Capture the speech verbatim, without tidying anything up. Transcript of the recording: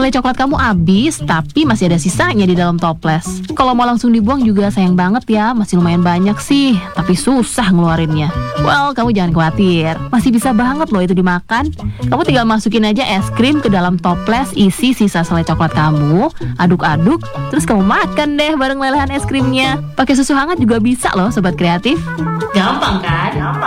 selai coklat kamu habis, tapi masih ada sisanya di dalam toples. Kalau mau langsung dibuang juga sayang banget ya, masih lumayan banyak sih, tapi susah ngeluarinnya. Well, kamu jangan khawatir, masih bisa banget loh itu dimakan. Kamu tinggal masukin aja es krim ke dalam toples isi sisa selai coklat kamu, aduk-aduk, terus kamu makan deh bareng lelehan es krimnya. Pakai susu hangat juga bisa loh, sobat kreatif. Gampang kan? Gampang.